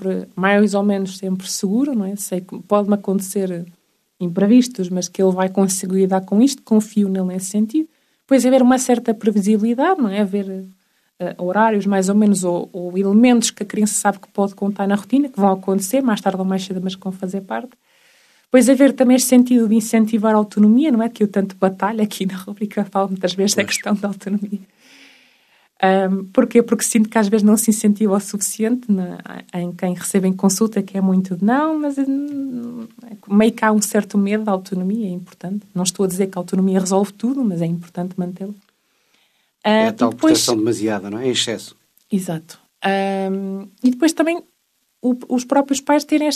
sempre, mais ou menos sempre seguro, não é? Sei que pode-me acontecer imprevistos, mas que ele vai conseguir lidar com isto, confio nele nesse sentido. Depois haver uma certa previsibilidade, não é? Haver horários mais ou menos ou elementos que a criança sabe que pode contar na rotina, que vão acontecer mais tarde ou mais cedo, mas que vão fazer parte. Depois haver também este sentido de incentivar a autonomia, não é? Que eu tanto batalho aqui na rubrica, falo muitas vezes da questão da autonomia. Porquê? Porque sinto que às vezes não se incentiva o suficiente em quem recebe em consulta, que é muito de não, mas meio que há um certo medo da autonomia, é importante. Não estou a dizer que a autonomia resolve tudo, mas é importante mantê-la. É a tal proteção demasiada, não é? Em excesso. Exato. E depois também os próprios pais terem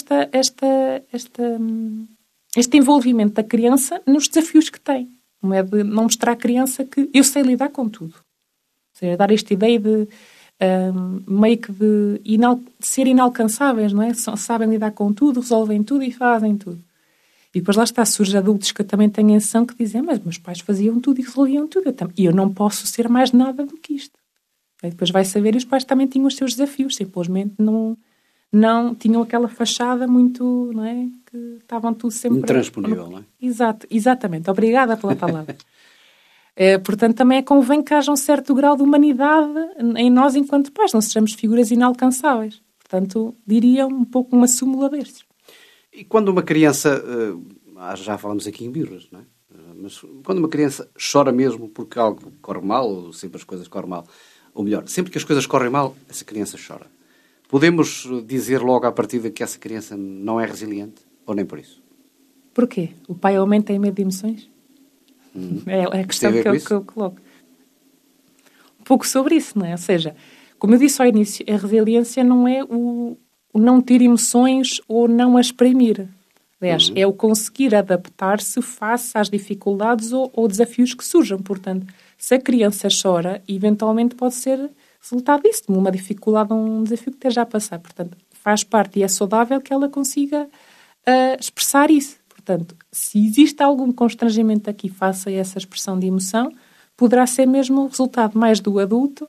este envolvimento da criança nos desafios que têm. Não é de não mostrar à criança que eu sei lidar com tudo. Ou seja, dar esta ideia de meio que de ser inalcançáveis, não é? Sabem lidar com tudo, resolvem tudo e fazem tudo. E depois lá está, surge adultos que também têm ação que dizem, mas meus pais faziam tudo e resolviam tudo. E eu não posso ser mais nada do que isto. E depois vai saber, e os pais também tinham os seus desafios, simplesmente não tinham aquela fachada muito, não é? Que estavam tudo sempre... Intransponível, não é? Exato, exatamente. Obrigada pela palavra. Portanto, também convém que haja um certo grau de humanidade em nós enquanto pais, não sejamos figuras inalcançáveis. Portanto, diria um pouco uma súmula destes. E quando uma criança, já falamos aqui em birras, não é? Mas quando uma criança chora mesmo porque algo corre mal, ou sempre as coisas correm mal, ou melhor, sempre que as coisas correm mal, essa criança chora. Podemos dizer logo à partida que essa criança não é resiliente? Ou nem por isso? Porquê? O pai aumenta tem medo de emoções? É a questão que eu coloco. Um pouco sobre isso, não é? Ou seja, como eu disse ao início, a resiliência não é o não ter emoções ou não as exprimir. Aliás, é o conseguir adaptar-se face às dificuldades ou desafios que surjam. Portanto, se a criança chora, eventualmente pode ser resultado disso, de uma dificuldade ou um desafio que esteja a passar. Portanto, faz parte e é saudável que ela consiga expressar isso. Portanto, se existe algum constrangimento aqui face a essa expressão de emoção, poderá ser mesmo o resultado mais do adulto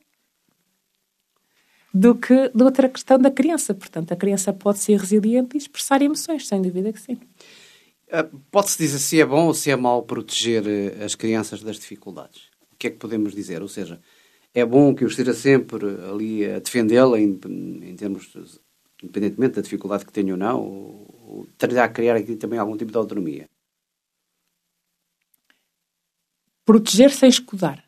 do que de outra questão da criança. Portanto, a criança pode ser resiliente e expressar emoções, sem dúvida que sim. Pode-se dizer se é bom ou se é mau proteger as crianças das dificuldades? O que é que podemos dizer? Ou seja, é bom que eu esteja sempre ali a defendê-la em termos, independentemente da dificuldade que tenha ou não, ou terá a criar aqui também algum tipo de autonomia? Proteger sem escudar.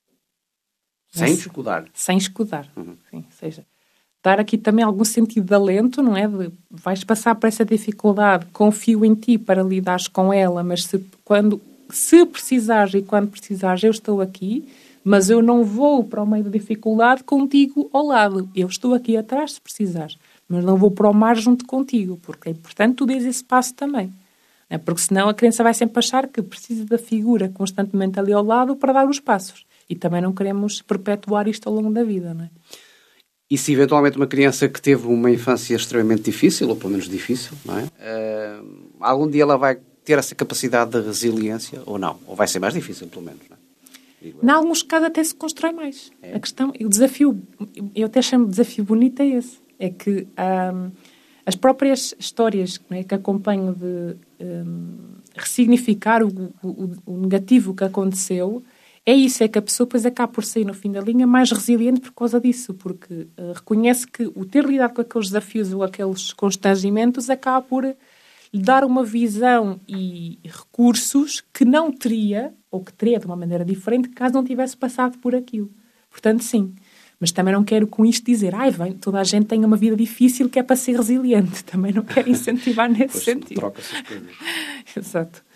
Sem escudar? Sem escudar, sim. Ou seja, dar aqui também algum sentido de alento, não é? Vais passar por essa dificuldade, confio em ti para lidares com ela, mas se precisares e quando precisares eu estou aqui, mas eu não vou para o meio da dificuldade contigo ao lado. Eu estou aqui atrás se precisares, mas não vou para o mar junto contigo, porque é importante tu dês esse passo também. Não é? Porque senão a criança vai sempre achar que precisa da figura constantemente ali ao lado para dar os passos. E também não queremos perpetuar isto ao longo da vida, não é? E se eventualmente uma criança que teve uma infância extremamente difícil, ou pelo menos difícil, não é? Algum dia ela vai ter essa capacidade de resiliência ou não? Ou vai ser mais difícil, pelo menos, não é? Em alguns casos até se constrói mais. A questão, o desafio, eu até chamo de desafio bonito é esse. É que as próprias histórias, não é, que acompanham de ressignificar o negativo que aconteceu, é isso, é que a pessoa depois acaba por sair no fim da linha mais resiliente por causa disso, porque reconhece que o ter lidado com aqueles desafios ou aqueles constrangimentos acaba por lhe dar uma visão e recursos que não teria, ou que teria de uma maneira diferente, caso não tivesse passado por aquilo. Portanto, sim. Mas também não quero com isto dizer, toda a gente tem uma vida difícil que é para ser resiliente. Também não quero incentivar nesse sentido. Troca-se as coisas. Exato.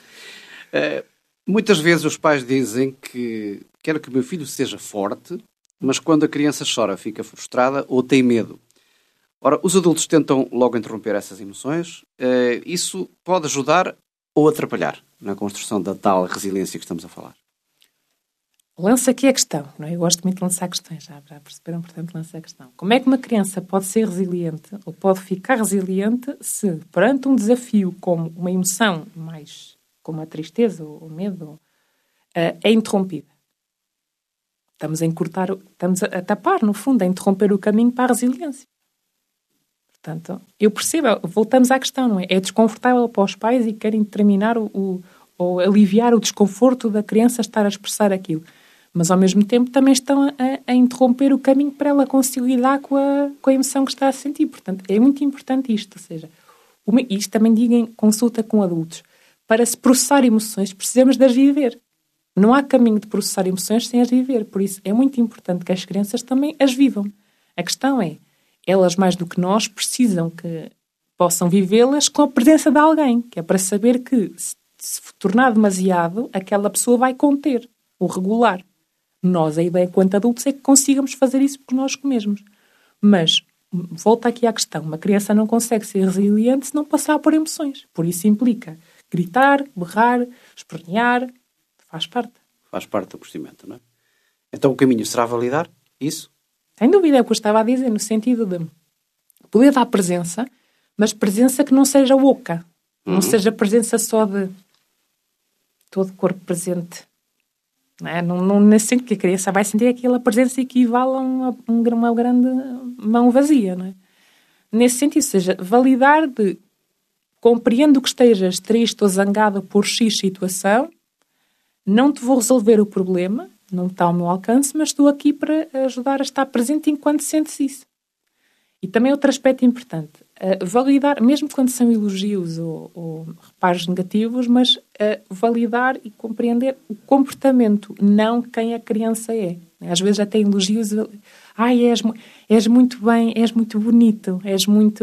Muitas vezes os pais dizem que quero que o meu filho seja forte, mas quando a criança chora fica frustrada ou tem medo. Ora, os adultos tentam logo interromper essas emoções. Isso pode ajudar ou atrapalhar na construção da tal resiliência que estamos a falar? Lança aqui a questão, não é? Eu gosto muito de lançar questões, já perceberam, portanto, lança a questão. Como é que uma criança pode ser resiliente ou pode ficar resiliente se, perante um desafio como uma emoção mais como a tristeza ou o medo, é interrompida? Estamos a tapar, no fundo, a interromper o caminho para a resiliência. Portanto, eu percebo, voltamos à questão, não é? É desconfortável para os pais e querem determinar ou aliviar o desconforto da criança estar a expressar aquilo. Mas, ao mesmo tempo, também estão a interromper o caminho para ela conseguir lidar com a emoção que está a sentir. Portanto, é muito importante isto. Ou seja, isto também digo em consulta com adultos. Para se processar emoções, precisamos de as viver. Não há caminho de processar emoções sem as viver. Por isso, é muito importante que as crianças também as vivam. A questão é, elas, mais do que nós, precisam que possam vivê-las com a presença de alguém, que é para saber que, se tornar demasiado, aquela pessoa vai conter ou regular. Nós, a ideia enquanto adultos, é que consigamos fazer isso por nós mesmos. Mas, volta aqui à questão, uma criança não consegue ser resiliente se não passar por emoções. Por isso implica gritar, berrar, espernear, faz parte. Faz parte do procedimento, não é? Então o caminho será validar isso? Sem dúvida, é o que eu estava a dizer, no sentido de poder dar presença, mas presença que não seja oca. Não seja presença só de todo o corpo presente. Não é? Não nesse sentido que a criança vai sentir aquela presença equivale a uma grande mão vazia. Não é? Nesse sentido, ou seja, validar de compreendo que estejas triste ou zangado por X situação, não te vou resolver o problema, não está ao meu alcance, mas estou aqui para ajudar a estar presente enquanto sentes isso. E também outro aspecto importante, validar, mesmo quando são elogios ou reparos negativos, mas validar e compreender o comportamento, não quem a criança é. Às vezes já tem elogios, és muito bem, és muito bonito, és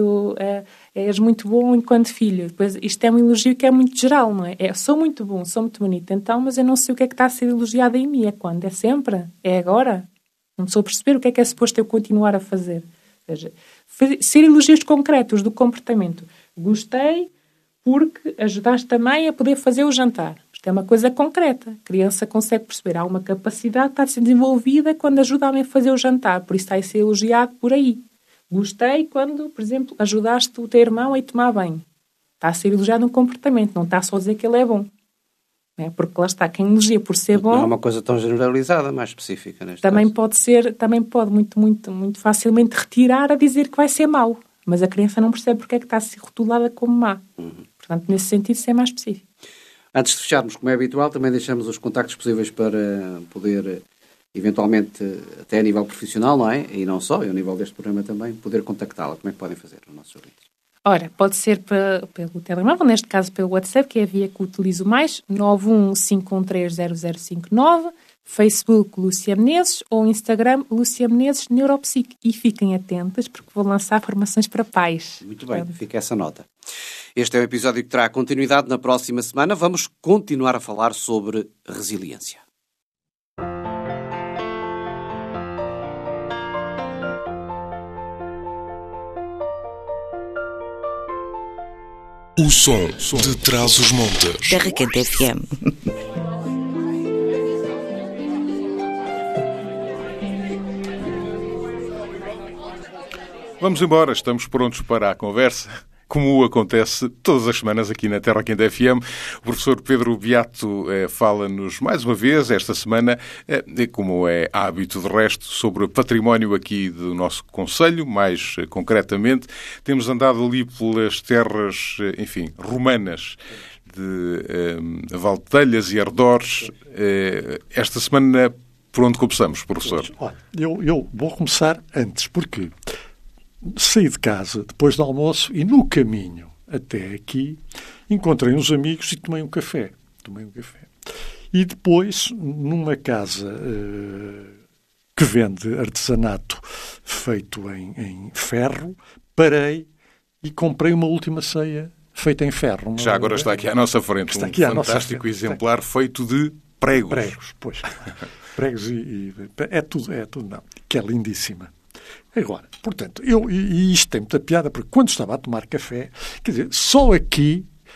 muito bom enquanto filho. Depois, isto é um elogio que é muito geral, não é? Sou muito bom, sou muito bonito, então, mas eu não sei o que é que está a ser elogiado em mim. É quando? É sempre? É agora? Não estou a perceber o que é suposto eu continuar a fazer. Ou seja, ser elogios concretos do comportamento. Gostei porque ajudaste também a poder fazer o jantar. Isto é uma coisa concreta. A criança consegue perceber. Há uma capacidade que está a ser desenvolvida quando ajuda-me a fazer o jantar. Por isso está a ser elogiado por aí. Gostei quando, por exemplo, ajudaste o teu irmão a ir tomar banho. Está a ser elogiado no comportamento. Não está só a dizer que ele é bom. Não é? Porque lá está, quem elogia por ser bom... Não é uma coisa tão generalizada, mais específica neste também caso. Também pode muito facilmente retirar a dizer que vai ser mau. Mas a criança não percebe porque é que está a ser rotulada como má. Portanto, nesse sentido, isso é mais específico. Antes de fecharmos, como é habitual, também deixamos os contactos possíveis para poder, eventualmente, até a nível profissional, não é? E não só, e ao nível deste programa também, poder contactá-la. Como é que podem fazer os nossos ouvintes? Ora, pode ser pelo telemóvel, neste caso pelo WhatsApp, que é a via que utilizo mais, 915130059, Facebook Lúcia Menezes ou Instagram Lúcia Menezes Neuropsique. E fiquem atentas porque vou lançar formações para pais. Muito bem, fica essa nota. Este é um episódio que terá continuidade na próxima semana. Vamos continuar a falar sobre resiliência. O som de Trás-os-Montes. Terra Quente FM. Vamos embora, estamos prontos para a conversa. Como acontece todas as semanas aqui na Terra Quente FM, o professor Pedro Beato fala-nos mais uma vez, esta semana, como é hábito de resto, sobre o património aqui do nosso concelho, mais concretamente. Temos andado ali pelas terras, enfim, romanas de Valtelhas e Arredores. Esta semana, por onde começamos, professor? Olha, eu vou começar antes, porque saí de casa depois do almoço e no caminho até aqui encontrei uns amigos e tomei um café. E depois, numa casa que vende artesanato feito em ferro, parei e comprei uma última ceia feita em ferro. Já agora está aqui à nossa frente. Está aqui um fantástico exemplar feito de pregos. Pois. Pregos é tudo não. Que é lindíssima. Agora, portanto, e isto tem muita piada, porque quando estava a tomar café, quer dizer, só aqui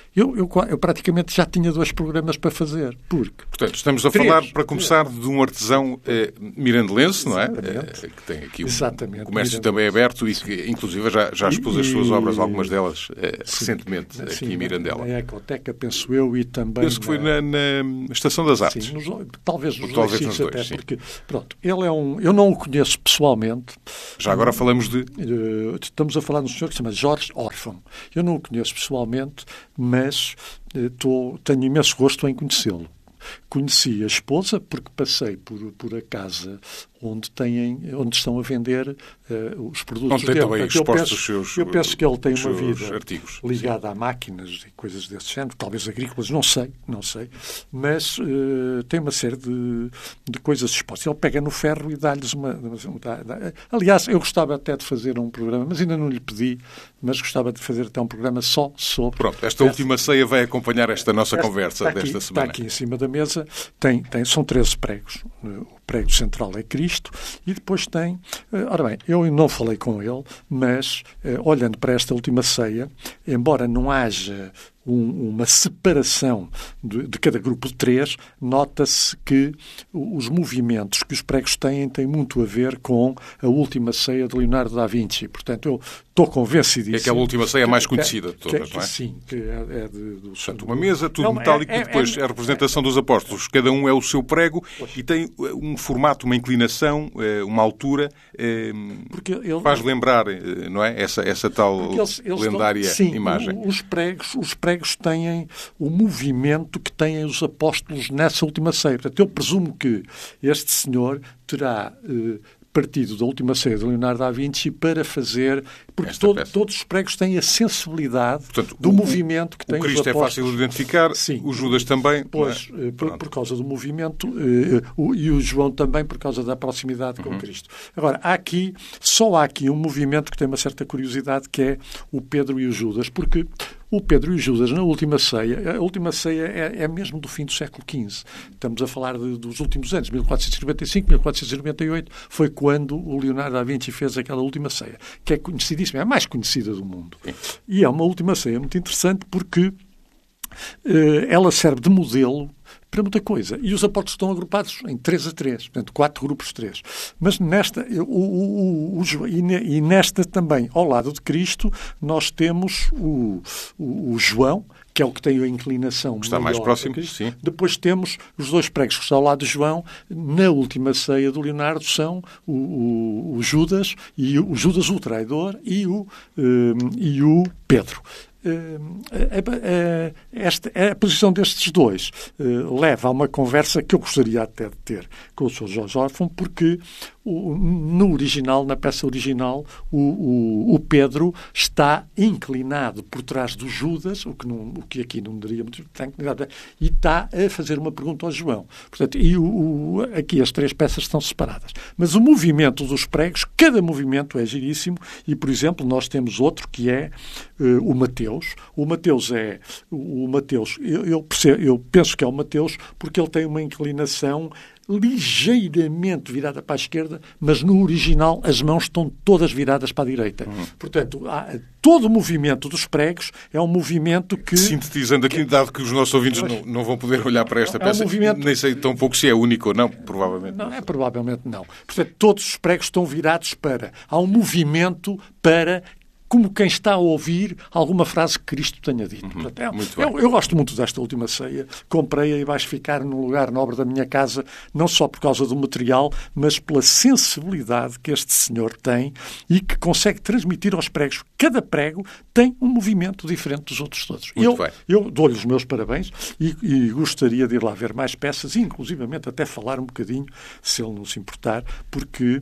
Eu praticamente já tinha 2 programas para fazer. Portanto, estamos a falar, para começar, de um artesão mirandelense, não é? Que tem aqui um comércio também aberto e que, inclusive, já expôs as suas obras, algumas delas, recentemente, aqui em Mirandela. Na Ecoteca, penso eu, e também... Penso que foi na Estação das Artes. Sim, talvez nos dois, até, porque, pronto, ele é eu não o conheço pessoalmente. Já agora falamos de... Estamos a falar de um senhor que se chama Jorge Orfão. Eu não o conheço pessoalmente, mas tenho imenso gosto em conhecê-lo. Conheci a esposa porque passei por a casa onde estão a vender os produtos dele. Também eu penso que ele tem uma vida artigos, ligada a máquinas e coisas desse género, talvez agrícolas, não sei, mas tem uma série de coisas expostas. Ele pega no ferro e dá-lhes Aliás, eu gostava até de fazer um programa, mas ainda não lhe pedi, mas gostava de fazer até um programa só sobre... Pronto, esta última ceia vai acompanhar esta nossa conversa desta semana. Está aqui em cima da mesa, são 13 pregos. O prego central é Cristo e depois tem... Ora bem, eu não falei com ele, mas olhando para esta última ceia, embora não haja uma separação de cada grupo de 3, nota-se que os movimentos que os pregos têm muito a ver com a última ceia de Leonardo da Vinci. Portanto, eu estou convencidíssimo... É aquela última ceia mais conhecida de todas, não é? Sim, que é do... Portanto, uma mesa, tudo metálico, e depois a representação dos apóstolos. Cada um é o seu prego e tem um formato, uma inclinação, uma altura, faz lembrar, não é? Essa tal lendária imagem. Os pregos têm o movimento que têm os apóstolos nessa última ceia. Portanto, eu presumo que este senhor terá partido da última ceia de Leonardo da Vinci para fazer... Porque todos os pregos têm a sensibilidade do movimento que têm os apóstolos. O Cristo é fácil de identificar, sim, o Judas também. Pois, por causa do movimento, e o João também por causa da proximidade com Cristo. Agora, só há aqui um movimento que tem uma certa curiosidade, que é o Pedro e o Judas, porque... O Pedro e o Judas, na última ceia, a última ceia é mesmo do fim do século XV. Estamos a falar dos últimos anos, 1495, 1498, foi quando o Leonardo da Vinci fez aquela última ceia, que é conhecidíssima, é a mais conhecida do mundo. E é uma última ceia muito interessante porque ela serve de modelo para muita coisa. E os apóstolos estão agrupados em 3 a 3, portanto, 4 grupos de 3. Mas nesta, nesta também, ao lado de Cristo, nós temos o João, que é o que tem a inclinação que está mais próximo, sim. Depois temos os 2 pregos que estão ao lado de João. Na última ceia do Leonardo são o Judas, e o Judas o traidor, e o Pedro. A posição destes 2 leva a uma conversa que eu gostaria até de ter com o Sr. Jorge Orfão, porque no original, na peça original, o Pedro está inclinado por trás do Judas, o que aqui não daria muito tempo, e está a fazer uma pergunta ao João. Portanto, aqui as 3 peças estão separadas. Mas o movimento dos pregos, cada movimento é giríssimo, e, por exemplo, nós temos outro que é o Mateus. O Mateus eu penso que é o Mateus porque ele tem uma inclinação ligeiramente virada para a esquerda, mas no original as mãos estão todas viradas para a direita. Portanto, todo o movimento dos pregos é um movimento que... Sintetizando aqui, dado que os nossos ouvintes não vão poder olhar para esta peça, nem sei tão pouco se é único ou não, provavelmente. Provavelmente não. Portanto, todos os pregos estão virados para... Há um movimento para... como quem está a ouvir alguma frase que Cristo tenha dito. Portanto, eu gosto muito desta última ceia, comprei-a e vais ficar num lugar nobre da minha casa, não só por causa do material, mas pela sensibilidade que este senhor tem e que consegue transmitir aos pregos. Cada prego tem um movimento diferente dos outros todos. Eu dou-lhe os meus parabéns e gostaria de ir lá ver mais peças e, inclusivamente, até falar um bocadinho, se ele não se importar, porque...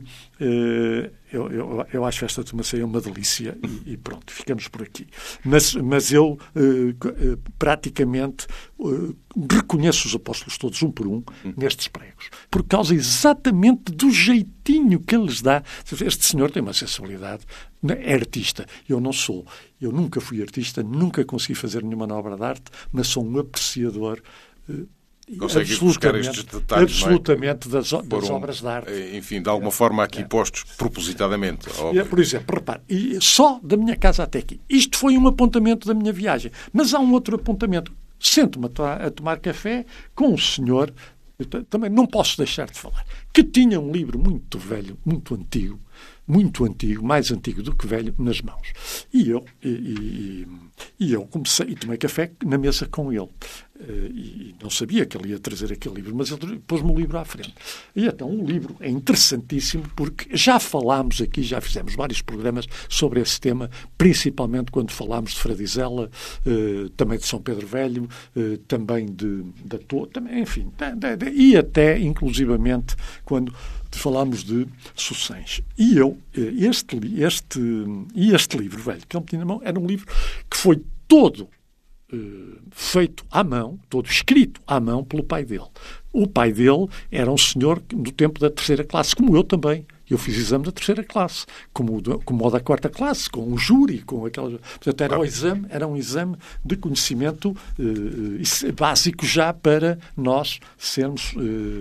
Eu acho esta última ceia uma delícia e pronto, ficamos por aqui. Mas eu praticamente reconheço os apóstolos todos, um por um, nestes pregos. Por causa exatamente do jeitinho que ele lhes dá. Este senhor tem uma sensibilidade, é artista. Eu não sou. Eu nunca fui artista, nunca consegui fazer nenhuma obra de arte, mas sou um apreciador Consegue buscar estes detalhes, absolutamente, das obras de arte. Enfim, de alguma forma aqui postos propositadamente. Por exemplo, repare, só da minha casa até aqui. Isto foi um apontamento da minha viagem. Mas há um outro apontamento. Sento-me a tomar café com um senhor, também não posso deixar de falar, que tinha um livro muito velho, muito antigo, mais antigo do que velho, nas mãos. E eu comecei e tomei café na mesa com ele. E não sabia que ele ia trazer aquele livro, mas ele pôs-me o livro à frente. E então o livro é interessantíssimo porque já falámos aqui, já fizemos vários programas sobre esse tema, principalmente quando falámos de Fradizela, também de São Pedro Velho, também da Torre, enfim, e até inclusivamente quando falámos de Sucens. E este livro velho que ele tinha na mão era um livro que foi todo feito à mão, todo escrito à mão pelo pai dele. O pai dele era um senhor do tempo da terceira classe, como eu também. Eu fiz exame da terceira classe, como o da quarta classe, com o júri, com aquelas... Portanto, era um exame de conhecimento básico já para nós sermos...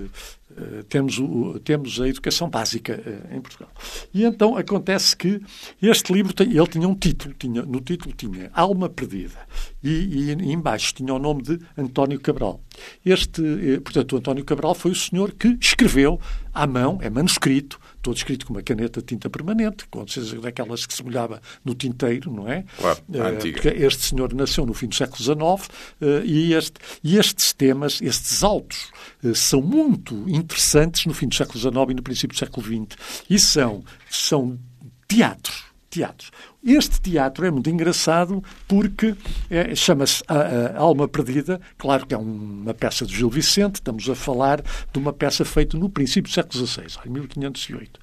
Temos a educação básica em Portugal. E então acontece que este livro ele tinha um título, no título tinha Alma Perdida e embaixo tinha o nome de António Cabral. Portanto, o António Cabral foi o senhor que escreveu à mão, é manuscrito, todo escrito com uma caneta de tinta permanente, com certeza daquelas que se molhava no tinteiro, não é? Claro, antiga. Porque este senhor nasceu no fim do século XIX e estes temas, estes autos, são muito interessantes no fim do século XIX e no princípio do século XX. E são teatros. Este teatro é muito engraçado porque chama-se a Alma Perdida. Claro que é uma peça de Gil Vicente. Estamos a falar de uma peça feita no princípio do século XVI, em 1508.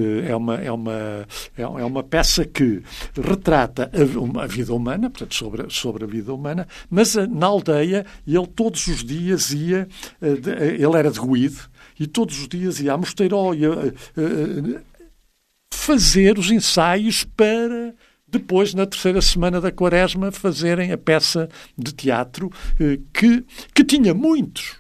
É uma peça que retrata a vida humana, portanto, sobre a vida humana, mas na aldeia ele todos os dias ia... Ele era de Guide e todos os dias ia a Mosteiró, fazer os ensaios para depois, na terceira semana da Quaresma, fazerem a peça de teatro que tinha muitos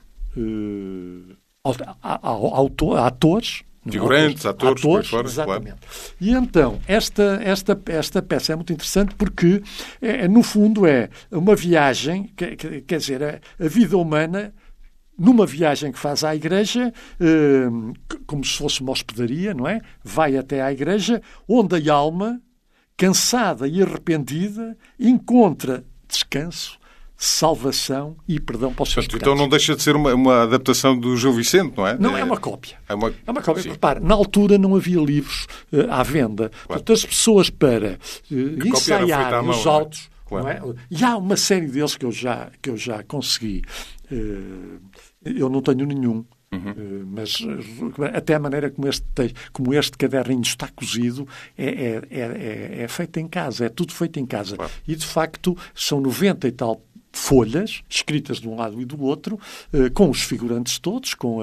atores. Figurantes, atores por fora, exatamente. Claro. E então, esta peça é muito interessante porque, no fundo, é uma viagem, quer dizer, a vida humana... Numa viagem que faz à igreja, como se fosse uma hospedaria, não é? Vai até à igreja, onde a alma, cansada e arrependida, encontra descanso, salvação e perdão para os seus pecados. Então não deixa de ser uma adaptação do Gil Vicente, não é? Não, é uma cópia. É uma cópia. Repare, na altura não havia livros à venda. Claro. Portanto, as pessoas para ensaiar os autos... Claro. Não é? E há uma série deles que eu já consegui. Eu não tenho nenhum. Mas até a maneira como este caderninho está cozido é feito em casa, é tudo feito em casa. Claro. E, de facto, são 90 e tal folhas, escritas de um lado e do outro, com os figurantes todos, com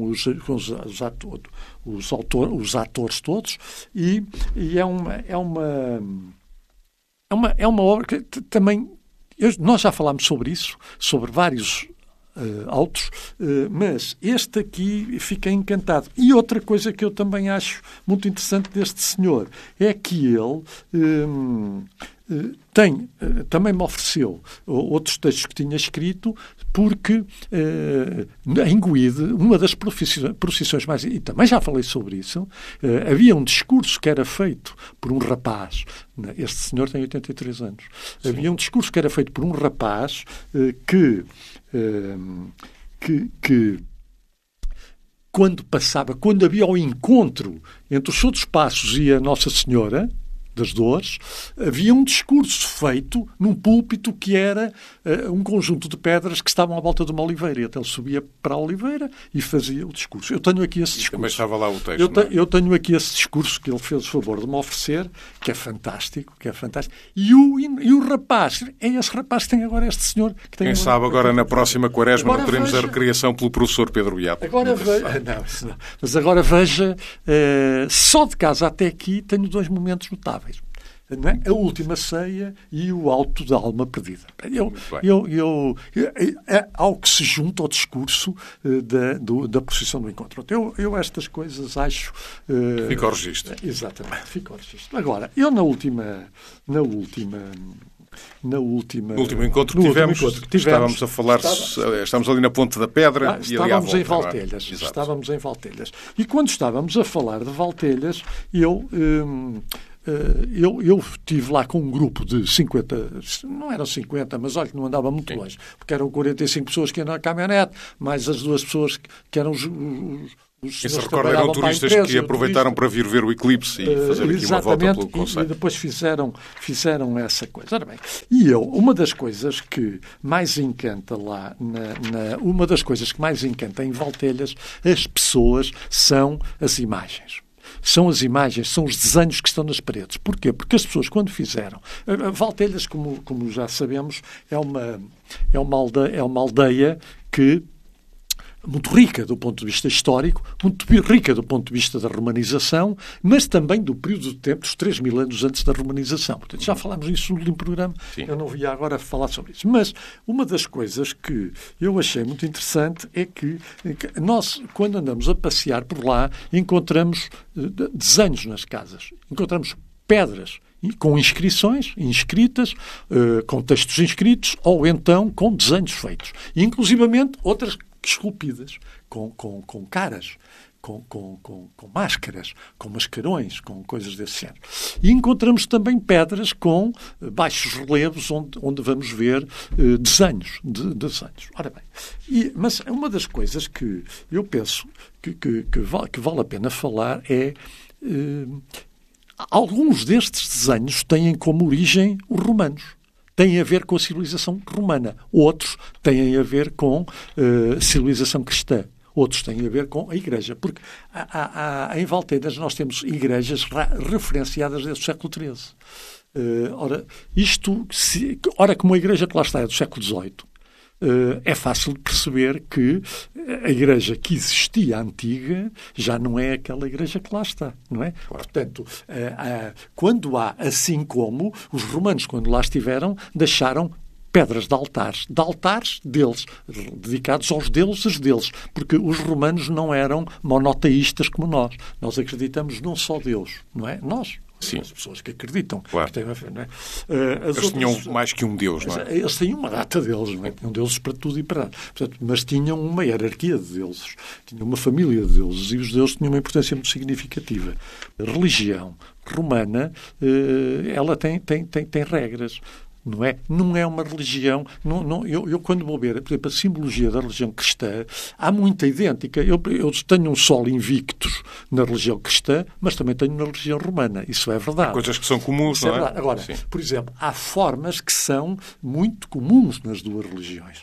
os atores todos, e é uma obra que também... Nós já falámos sobre isso, sobre vários autos, mas este aqui fica encantado. E outra coisa que eu também acho muito interessante deste senhor é que ele também me ofereceu outros textos que tinha escrito porque em Guide, uma das procissões mais... E também já falei sobre isso, havia um discurso que era feito por um rapaz. Este senhor tem 83 anos. Sim. Havia um discurso que era feito por um rapaz que quando havia o encontro entre os Outros Passos e a Nossa Senhora das Dores, havia um discurso feito num púlpito que era um conjunto de pedras que estavam à volta de uma oliveira. E até ele subia para a oliveira e fazia o discurso. Eu tenho aqui esse discurso. Também estava lá o texto. Eu tenho aqui esse discurso que ele fez o favor de me oferecer, que é fantástico. E o rapaz, é esse rapaz que tem agora este senhor. Que tem Quem sabe agora na próxima Quaresma não teremos a recriação pelo professor Pedro Beato. Mas agora veja, só de casa até aqui tenho 2 momentos notáveis. Não é? A Última Ceia e o Alto da Alma Perdida. Ao que se junta ao discurso da procissão do encontro. Eu estas coisas acho... Fica ao registro. Exatamente, fica ao registro. Agora, eu no último encontro que tivemos, estávamos a falar, estávamos ali na Ponte da Pedra e ali à volta. Estávamos em Valtelhas. E quando estávamos a falar de Valtelhas, eu estive lá com um grupo de 50, não eram 50, mas olha que não andava muito longe, porque eram 45 pessoas que iam na caminhonete, mais as 2 pessoas que eram os se recorda, eram turistas que aproveitaram para vir ver o eclipse e fazer aqui uma volta pelo concelho. E depois fizeram essa coisa. Ora bem, uma das coisas que mais encanta lá, uma das coisas que mais encanta em Valtelhas, as pessoas, são as imagens. São as imagens, são os desenhos que estão nas paredes. Porquê? Porque as pessoas, quando fizeram... Valtelhas, como já sabemos, é uma aldeia que... muito rica do ponto de vista histórico, muito rica do ponto de vista da romanização, mas também do período de tempo dos 3.000 anos antes da romanização. Portanto, já falámos disso no último programa, sim. Eu não via agora falar sobre isso. Mas uma das coisas que eu achei muito interessante é que nós, quando andamos a passear por lá, encontramos desenhos nas casas, encontramos pedras com inscrições inscritas, com textos inscritos, ou então com desenhos feitos. E, inclusivamente, outras esculpidas, com caras, com máscaras, com mascarões, com coisas desse género. E encontramos também pedras com baixos relevos onde vamos ver desenhos. Ora bem, mas uma das coisas que eu penso que vale a pena falar é... alguns destes desenhos têm como origem os romanos. Têm a ver com a civilização romana. Outros têm a ver com a civilização cristã. Outros têm a ver com a Igreja. Porque em Valtelhas nós temos igrejas referenciadas desde o século XIII. Ora, como a Igreja que lá está é do século XVIII, é fácil de perceber que a igreja que existia antiga já não é aquela igreja que lá está, não é? Portanto, quando há, assim como os romanos, quando lá estiveram, deixaram pedras de altares deles, dedicados aos deuses deles, porque os romanos não eram monoteístas como nós. Nós acreditamos num só Deus, não é? Nós. Sim. As pessoas que acreditam. Claro. Que têm a fé, não é? Eles tinham mais que um Deus, não é? Eles tinham uma data deles, não é? Tinham deuses para tudo e para nada. Portanto, mas tinham uma hierarquia de deuses. Tinham uma família de deuses. E os deuses tinham uma importância muito significativa. A religião romana, ela tem regras. Não é? Não é uma religião... Eu quando vou ver, por exemplo, a simbologia da religião cristã, há muita idêntica. Eu tenho um sol invictus na religião cristã, mas também tenho na religião romana. Isso é verdade. Há coisas que são comuns, isso não é? Verdade. Agora, sim. Por exemplo, há formas que são muito comuns nas duas religiões.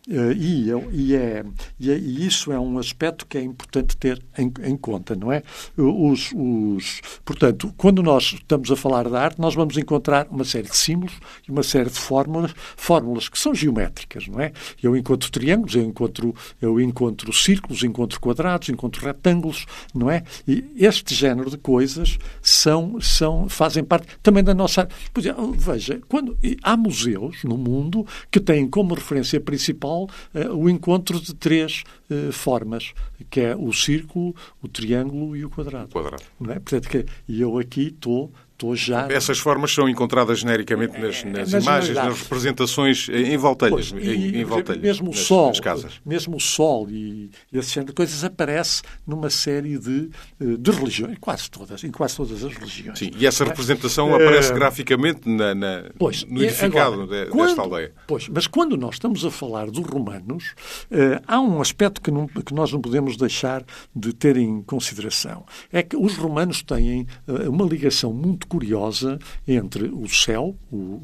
E isso é um aspecto que é importante ter em conta, não é? Portanto, quando nós estamos a falar da arte, nós vamos encontrar uma série de símbolos e uma série de fórmulas que são geométricas, não é? Eu encontro triângulos, eu encontro círculos, encontro quadrados, encontro retângulos, não é? E este género de coisas fazem parte também da nossa arte. Veja, há museus no mundo que têm como referência principal o encontro de 3 formas, que é o círculo, o triângulo e o quadrado. Não é? Portanto, eu aqui estou já... Essas formas são encontradas genericamente nas imagens, nas representações em Valtelhas, em Valtelhas, mesmo nas casas. Mesmo o sol e esse género de coisas aparece numa série de religiões, em quase todas as religiões. Sim, e essa representação aparece graficamente no edificado desta aldeia. Mas quando nós estamos a falar dos romanos, há um aspecto que nós não podemos deixar de ter em consideração. É que os romanos têm uma ligação muito curiosa entre o céu,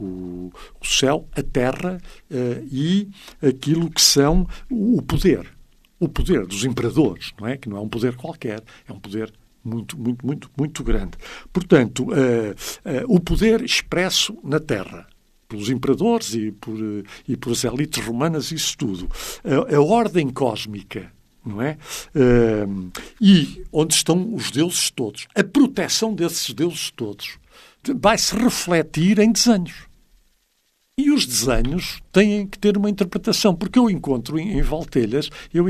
a terra e aquilo que são o poder dos imperadores, não é? Que não é um poder qualquer, é um poder muito, muito, muito, muito grande. Portanto, o poder expresso na terra, pelos imperadores e por as elites romanas, isso tudo. A ordem cósmica, não é? E onde estão os deuses todos. A proteção desses deuses todos. vai-se refletir em desenhos. E os desenhos têm que ter uma interpretação, porque eu encontro em Valtelhas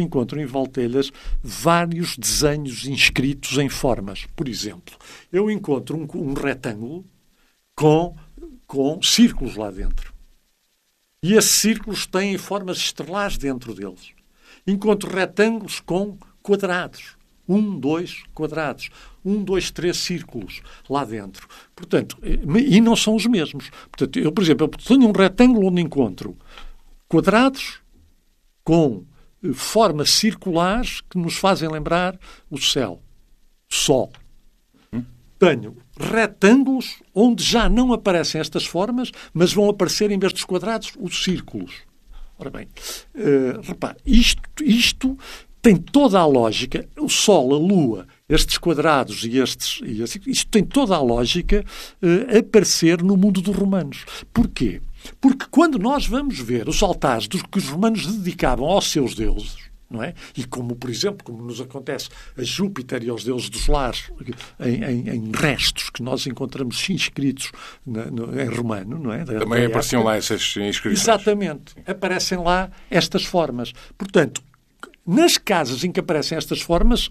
vários desenhos inscritos em formas. Por exemplo, eu encontro um retângulo com círculos lá dentro. E esses círculos têm formas estelares dentro deles. Encontro retângulos com quadrados. 1, 2 quadrados. 1, 2, 3 círculos lá dentro. Portanto, e não são os mesmos. Portanto, eu, por exemplo, tenho um retângulo onde encontro quadrados com formas circulares que nos fazem lembrar o céu, o sol. Tenho retângulos onde já não aparecem estas formas, mas vão aparecer, em vez dos quadrados, os círculos. Ora bem, repare, isto tem toda a lógica. O Sol, a Lua, estes quadrados e isto tem toda a lógica aparecer no mundo dos romanos. Porquê? Porque quando nós vamos ver os altares dos que os romanos dedicavam aos seus deuses, não é? E como, por exemplo, como nos acontece a Júpiter e aos deuses dos lares, em restos que nós encontramos inscritos em romano, não é? Também apareciam lá essas inscrições. Exatamente. Aparecem lá estas formas. Portanto, nas casas em que aparecem estas formas,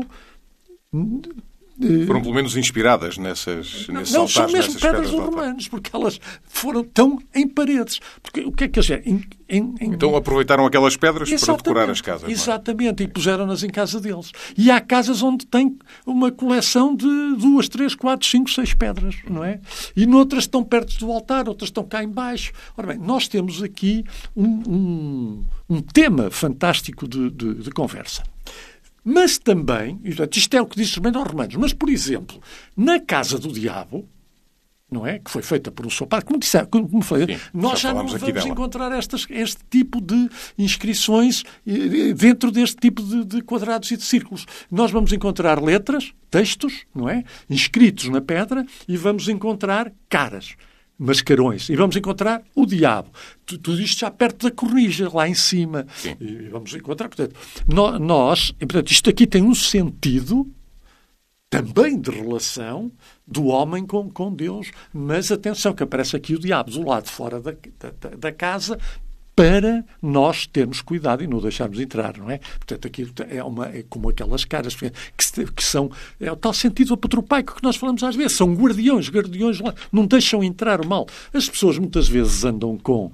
foram pelo menos inspiradas nesses não, altares, são mesmo nessas pedras dos romanos, porque elas estão em paredes. Porque o que é que eles fizeram? Então aproveitaram aquelas pedras para decorar as casas. Exatamente, e puseram-nas em casa deles. E há casas onde tem uma coleção de 2, 3, 4, 5, 6 pedras, não é? E noutras estão perto do altar, outras estão cá em baixo. Ora bem, nós temos aqui um tema fantástico de conversa. Mas também, isto é o que diz respeito aos romanos, mas, por exemplo, na casa do diabo, não é? Que foi feita por um soldado, como falei, nós já não vamos encontrar este tipo de inscrições dentro deste tipo de quadrados e de círculos. Nós vamos encontrar letras, textos, não é? Inscritos na pedra, e vamos encontrar caras, mascarões, e vamos encontrar o diabo. Tudo isto já perto da cornija, lá em cima. Sim. E vamos encontrar, portanto, portanto, isto aqui tem um sentido também de relação do homem com Deus, mas atenção que aparece aqui o diabo do lado de fora da casa, para nós termos cuidado e não deixarmos entrar, não é? Portanto, aqui é como aquelas caras que são... É o tal sentido apotropaico que nós falamos às vezes. São guardiões lá. Não deixam entrar o mal. As pessoas muitas vezes andam com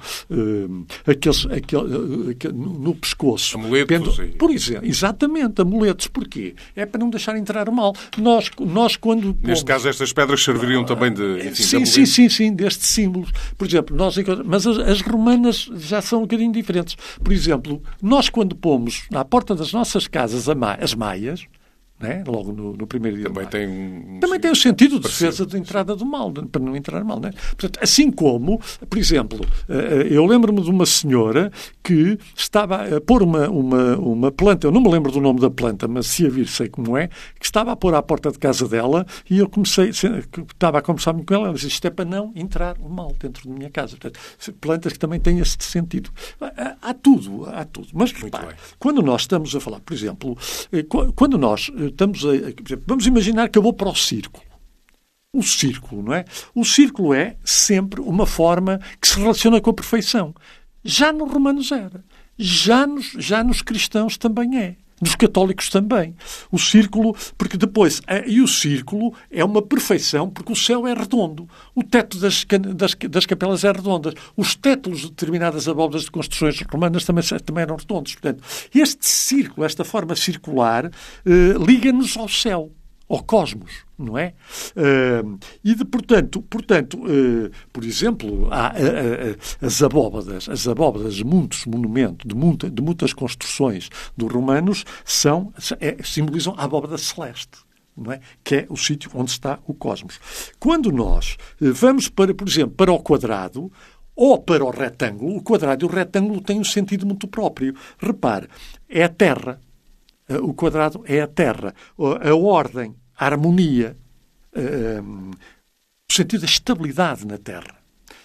no pescoço. Amuletos. Por exemplo, exatamente, amuletos. Porquê? É para não deixar entrar o mal. Nós quando... Neste caso, estas pedras serviriam também de... Sim, destes símbolos. Por exemplo, mas as romanas já são um bocadinho diferentes. Por exemplo, nós quando pomos à porta das nossas casas as maias, né? Logo no primeiro dia também tem o sentido de defesa de entrada do mal, para não entrar mal. Né? Portanto, assim como, por exemplo, eu lembro-me de uma senhora que estava a pôr uma planta, eu não me lembro do nome da planta, mas se a vir sei como é, que estava a pôr à porta de casa dela, e eu estava a conversar com ela, ela disse, isto é para não entrar o mal dentro da minha casa. Portanto, plantas que também têm esse sentido. Há tudo. Mas, repare, quando nós estamos a falar, por exemplo, quando nós vamos imaginar que eu vou para o círculo. O círculo, não é? O círculo é sempre uma forma que se relaciona com a perfeição. Já nos romanos era. Já nos cristãos também é. Nos católicos também. O círculo, porque depois... E o círculo é uma perfeição, porque o céu é redondo. O teto das capelas é redondo. Os tetos de determinadas abóbadas de construções romanas também eram redondos. Portanto, este círculo, esta forma circular, liga-nos ao céu, ao cosmos, não é? Portanto, por exemplo, há as abóbadas de muitos monumentos, de muitas construções dos romanos, simbolizam a abóbada celeste, não é? Que é o sítio onde está o cosmos. Quando nós vamos, por exemplo, para o quadrado ou para o retângulo, o quadrado e o retângulo têm um sentido muito próprio. Repare, é a terra. O quadrado é a terra. A ordem, a harmonia, o sentido da estabilidade na terra.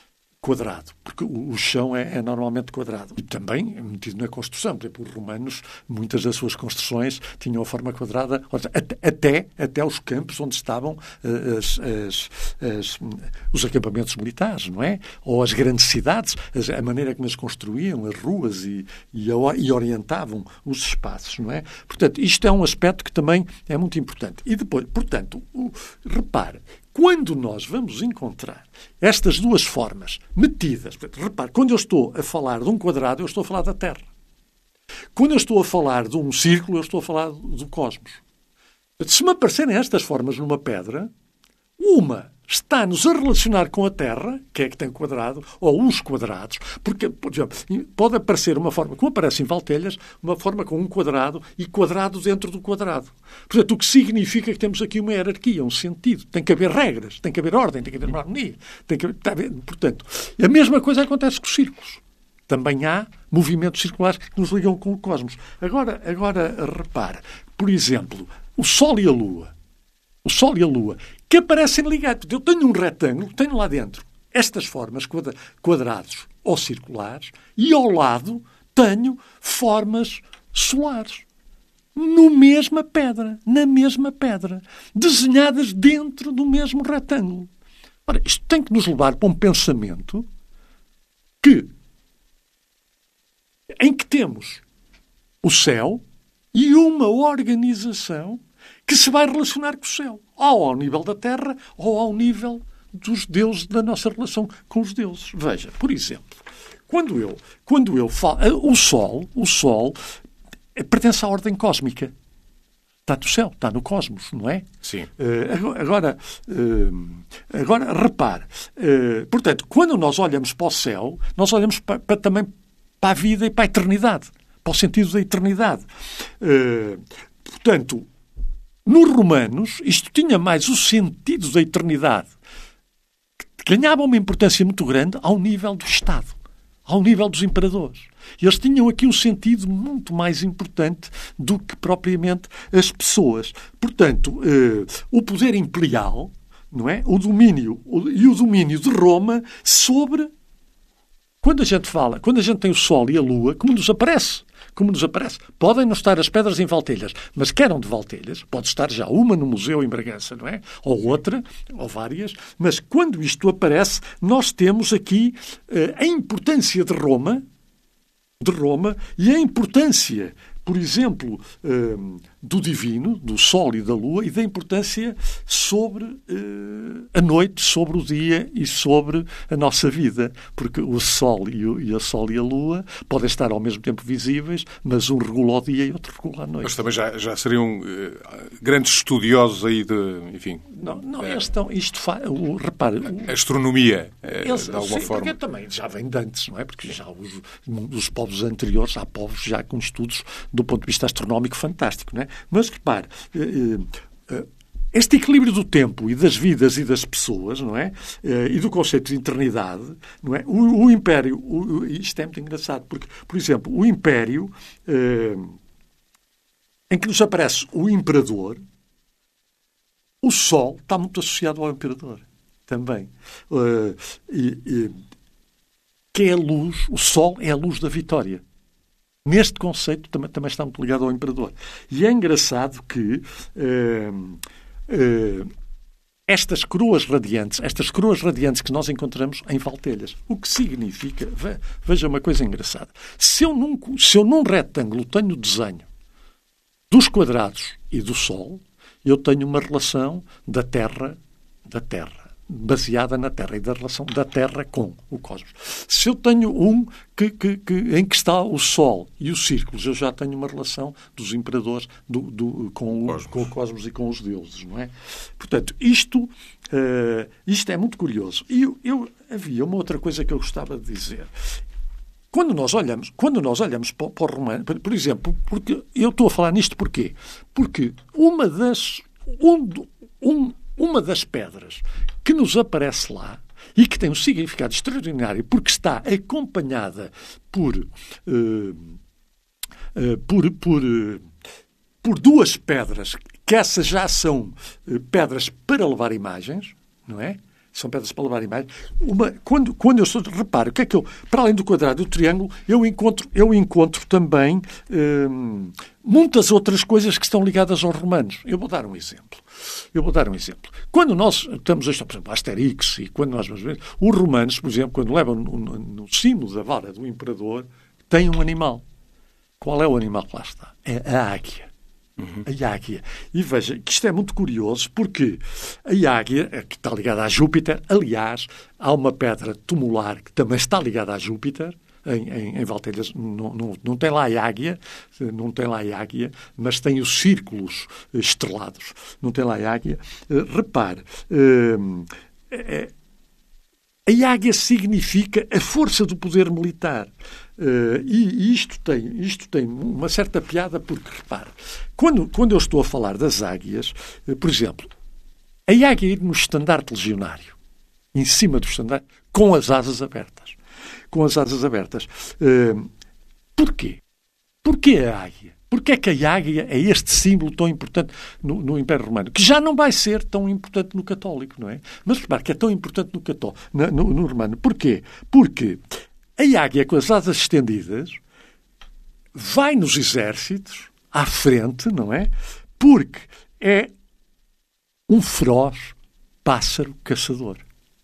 quadrado, porque o chão é normalmente quadrado. E também metido na construção. Por exemplo, os romanos, muitas das suas construções tinham a forma quadrada, até os campos onde estavam os acampamentos militares, não é? Ou as grandes cidades, a maneira como as construíam, as ruas e orientavam os espaços, não é? Portanto, isto é um aspecto que também é muito importante. E depois, portanto, repare, quando nós vamos encontrar estas duas formas metidas, repare, quando eu estou a falar de um quadrado, eu estou a falar da Terra. Quando eu estou a falar de um círculo, eu estou a falar do cosmos. Se me aparecerem estas formas numa pedra, uma está-nos a relacionar com a Terra, que é que tem quadrado, ou os quadrados, porque, por exemplo, pode aparecer uma forma, como aparece em Valtelhas, uma forma com um quadrado e quadrado dentro do quadrado. Portanto, o que significa que temos aqui uma hierarquia, um sentido. Tem que haver regras, tem que haver ordem, tem que haver uma harmonia. Portanto, a mesma coisa acontece com os círculos. Também há movimentos circulares que nos ligam com o cosmos. Agora repare, por exemplo, o Sol e a Lua. O Sol e a Lua, que aparecem ligados. Eu tenho um retângulo, tenho lá dentro estas formas, quadrados ou circulares, e ao lado tenho formas solares. Na mesma pedra, desenhadas dentro do mesmo retângulo. Ora, isto tem que nos levar para um pensamento em que temos o céu e uma organização que se vai relacionar com o céu, ou ao nível da Terra, ou ao nível dos deuses, da nossa relação com os deuses. Veja, por exemplo, quando eu falo, o Sol pertence à ordem cósmica. Está no céu, está no cosmos, não é? Sim. Agora repare, portanto, quando nós olhamos para o céu, nós olhamos também para a vida e para a eternidade, para o sentido da eternidade. Portanto, nos romanos, isto tinha mais o sentido da eternidade, que ganhava uma importância muito grande ao nível do Estado, ao nível dos imperadores. Eles tinham aqui um sentido muito mais importante do que propriamente as pessoas. Portanto, o poder imperial, não é? O domínio de Roma sobre... Quando a gente tem o Sol e a Lua, como nos aparece, podem não estar as pedras em Valtelhas, mas que eram de Valtelhas, pode estar já uma no museu em Bragança, não é? Ou outra, ou várias, mas quando isto aparece, nós temos aqui a importância de Roma e a importância, por exemplo, do divino, do Sol e da Lua, e da importância sobre a noite, sobre o dia e sobre a nossa vida. Porque o Sol e a Lua podem estar ao mesmo tempo visíveis, mas um regula o dia e outro regula a noite. Mas também já seriam grandes estudiosos aí de, enfim... Não, repare... A astronomia, de alguma forma. Porque também já vem de antes, não é? Porque já os povos anteriores, há povos já com estudos do ponto de vista astronómico fantástico, não é? Mas repare, este equilíbrio do tempo e das vidas e das pessoas, não é? E do conceito de eternidade, não é? O Império, isto é muito engraçado, porque, por exemplo, o Império, em que nos aparece o Imperador, o Sol está muito associado ao Imperador, também. Que é a luz, o Sol é a luz da vitória. Neste conceito também está muito ligado ao Imperador. E é engraçado que estas coroas radiantes que nós encontramos em Valtelhas, o que significa, veja uma coisa engraçada, se eu num retângulo tenho o desenho dos quadrados e do Sol, eu tenho uma relação da Terra, baseada na Terra e da relação da Terra com o cosmos. Se eu tenho em que está o Sol e os círculos, eu já tenho uma relação dos imperadores com o cosmos e com os deuses, não é? Portanto, isto é muito curioso. E havia uma outra coisa que eu gostava de dizer. Quando nós olhamos para o romano, por exemplo, porque eu estou a falar nisto porquê? Porque uma das pedras que nos aparece lá e que tem um significado extraordinário porque está acompanhada por duas pedras, que essas já são pedras para levar imagens, não é? São pedras para lavar imagens. Quando eu estou... Repare, o que é que eu... Para além do quadrado e do triângulo, eu encontro também muitas outras coisas que estão ligadas aos romanos. Eu vou dar um exemplo. Quando nós estamos, por exemplo, Asterix, e quando nós vamos ver, os romanos, por exemplo, quando levam no cimo da vara do imperador, têm um animal. Qual é o animal que lá está? É a águia. A águia. E veja que isto é muito curioso porque a águia, que está ligada a Júpiter, aliás, há uma pedra tumular que também está ligada a Júpiter, em Valtelhas, não tem lá a águia, mas tem os círculos estrelados. Não tem lá a águia. Repare, a águia significa a força do poder militar. E isto tem uma certa piada porque, repare, quando eu estou a falar das águias, por exemplo, a águia ir no estandarte legionário, em cima do estandarte, com as asas abertas. Porquê? Porquê a águia? Porquê é que a águia é este símbolo tão importante no Império Romano? Que já não vai ser tão importante no católico, não é? Mas repare que é tão importante no romano. Porquê? Porque a águia com as asas estendidas vai nos exércitos à frente, não é? Porque é um feroz pássaro caçador.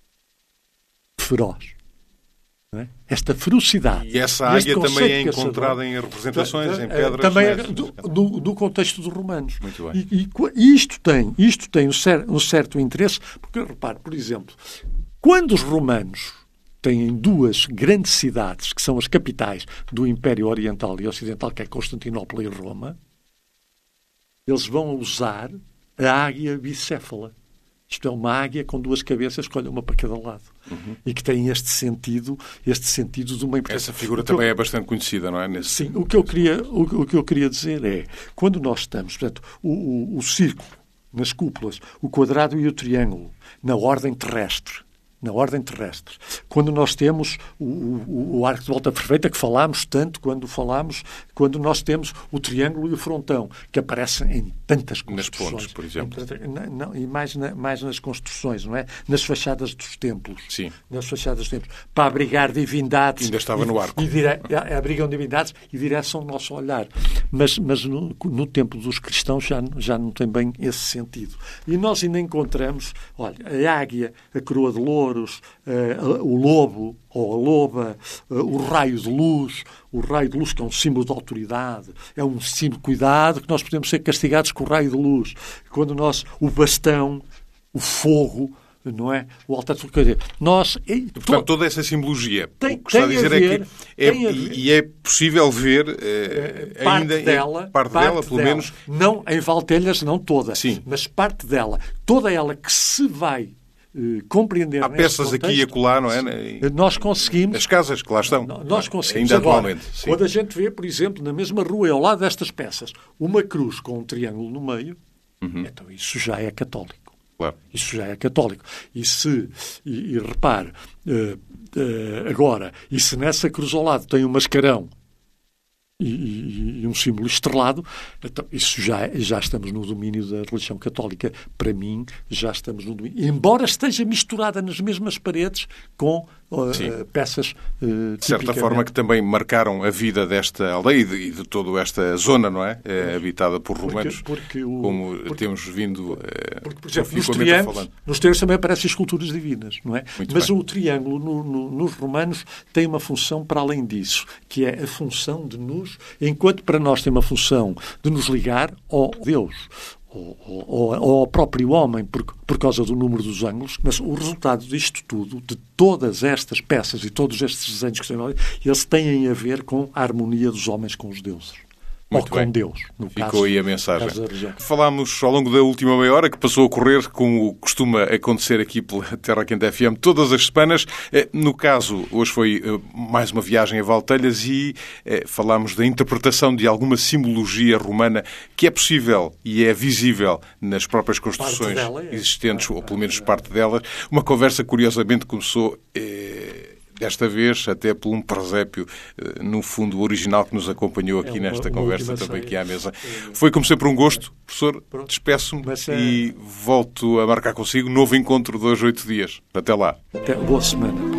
Feroz. É? Esta ferocidade. E essa águia também é encontrada em representações, em pedras. Também do contexto dos romanos. Muito bem. E isto tem um certo interesse, porque, repare, por exemplo, quando os romanos têm duas grandes cidades, que são as capitais do Império Oriental e Ocidental, que é Constantinopla e Roma, eles vão usar a águia bicéfala. Isto é uma águia com duas cabeças, que olha uma para cada lado. E que tem este sentido de uma importância. Essa figura também é bastante conhecida, não é? Sim, o que eu queria dizer é, quando nós estamos, portanto, o círculo nas cúpulas, o quadrado e o triângulo, na ordem terrestre, quando nós temos o arco de volta perfeita, que falámos tanto quando nós temos o triângulo e o frontão, que aparecem em tantas construções. Nas pontes, por exemplo. E mais nas construções, não é? Nas fachadas dos templos. Sim. Nas fachadas dos templos. Para abrigar divindades. Ainda estava no arco. Abrigam divindades e direcionam o nosso olhar. Mas no tempo dos cristãos já não tem bem esse sentido. E nós ainda encontramos, olha, a águia, a coroa de louros, o lobo ou a loba, o raio de luz, que é um símbolo de autoridade, é um símbolo de cuidado, que nós podemos ser castigados com o raio de luz. Quando o bastão, o fogo, não é? O altar de quer dizer, portanto, toda essa simbologia, o que está a dizer é que é possível ver parte dela, pelo menos. Não em Valtelhas, não toda, sim, mas parte dela. Toda ela que se vai compreender. Há peças contexto, aqui e acolá, não é? Nós conseguimos... As casas que lá estão. Nós conseguimos. Ainda agora, atualmente. Sim. Quando a gente vê, por exemplo, na mesma rua, ao lado destas peças, uma cruz com um triângulo no meio, então isso já é católico. Claro. Isso já é católico. E repare, agora, e se nessa cruz ao lado tem um mascarão e um símbolo estrelado, então isso já estamos no domínio da religião católica. Para mim, já estamos no domínio. Embora esteja misturada nas mesmas paredes com peças de certa forma que também marcaram a vida desta aldeia e de toda esta zona, não é? Habitada por romanos, como temos vindo porque, por exemplo, nos triângulos também aparecem esculturas divinas, não é? Mas o triângulo nos romanos tem uma função para além disso, que é a função de enquanto para nós tem uma função de nos ligar ao Deus, ou ao próprio homem, por causa do número dos ângulos, mas o resultado disto tudo, de todas estas peças e todos estes desenhos que estão ali, eles têm a ver com a harmonia dos homens com os deuses. Muito ou bem. Com Deus. Ficou aí a mensagem. Falámos ao longo da última meia hora, que passou a correr, como costuma acontecer aqui pela Terra Quente FM, todas as semanas. No caso, hoje foi mais uma viagem a Valtelhas e falámos da interpretação de alguma simbologia romana que é possível e é visível nas próprias construções existentes, ou pelo menos parte delas. Uma conversa, curiosamente, começou desta vez até por um presépio, no fundo original, que nos acompanhou aqui nesta conversa também aqui à mesa. Foi como sempre um gosto, professor, despeço-me e volto a marcar consigo novo encontro de 2 a 8 dias. Até lá. Até boa semana.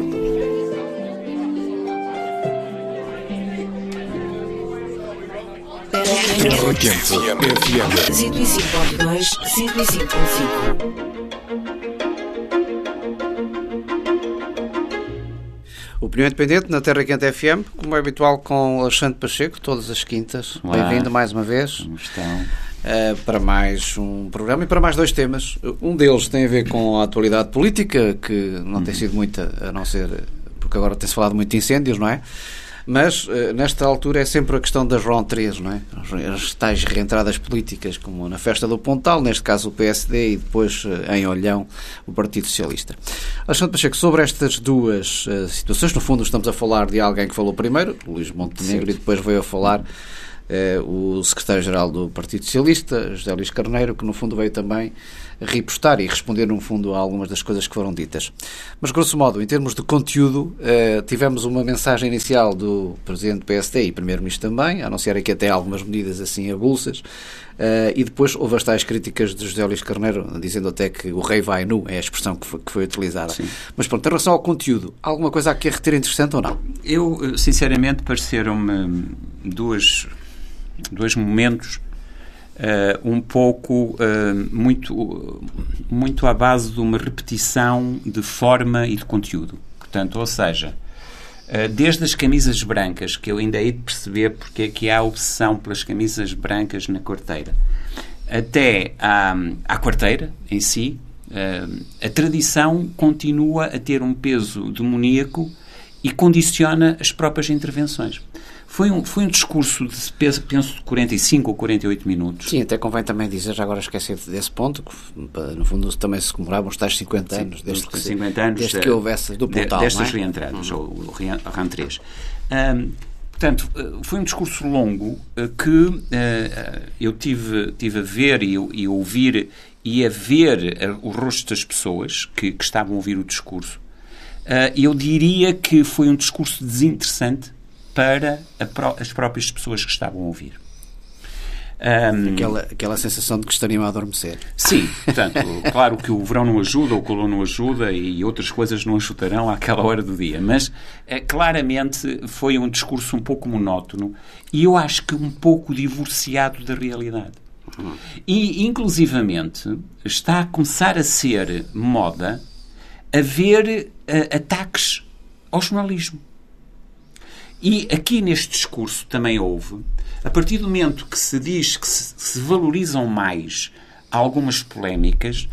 Terra Quente FM 105.2, 105.5. Opinião Independente na Terra Quente FM, como é habitual, com Alexandre Pacheco, todas as quintas. Bem-vindo mais uma vez. Como estão? Para mais um programa e para mais 2 temas. Um deles tem a ver com a atualidade política, que não tem sido muita, a não ser porque agora tem-se falado muito de incêndios, não é? Mas, nesta altura, é sempre a questão das rentrées, não é? As tais reentradas políticas, como na festa do Pontal, neste caso o PSD, e depois, em Olhão, o Partido Socialista. Alexandre Pacheco, sobre estas 2 situações, no fundo estamos a falar de alguém que falou primeiro, Luís Montenegro, e depois veio a falar o secretário-geral do Partido Socialista, José Luís Carneiro, que no fundo veio também repostar e responder no fundo a algumas das coisas que foram ditas. Mas, grosso modo, em termos de conteúdo, tivemos uma mensagem inicial do Presidente do PSD e Primeiro-Ministro também, a anunciar aqui até algumas medidas assim avulsas, e depois houve as tais críticas de José Luís Carneiro, dizendo até que o rei vai nu, é a expressão que foi utilizada. Sim. Mas pronto, em relação ao conteúdo, alguma coisa aqui a reter interessante ou não? Eu, sinceramente, pareceram-me dois momentos um pouco muito à base de uma repetição de forma e de conteúdo. Portanto, ou seja, desde as camisas brancas, que eu ainda hei de perceber porque é que há obsessão pelas camisas brancas na quarteira, até à quarteira em si, a tradição continua a ter um peso demoníaco e condiciona as próprias intervenções. Foi um discurso de, penso, de 45 ou 48 minutos. Sim, até convém também dizer, já agora esqueci desse ponto, que no fundo também se comemoravam os tais 50 anos, desde que houve essa do Pontal, destas reentradas, ou rentrées. Portanto, foi um discurso longo que eu tive a ver e ouvir e a ver o rosto das pessoas que estavam a ouvir o discurso. Eu diria que foi um discurso desinteressante para as próprias pessoas que estavam a ouvir. Aquela sensação de que estariam a adormecer. Sim, portanto, claro que o verão não ajuda, o calor não ajuda e outras coisas não ajudarão àquela hora do dia, mas claramente foi um discurso um pouco monótono e eu acho que um pouco divorciado da realidade. E, inclusivamente, está a começar a ser moda haver ataques ao jornalismo. E aqui neste discurso também houve, a partir do momento que se diz que se valorizam mais algumas polémicas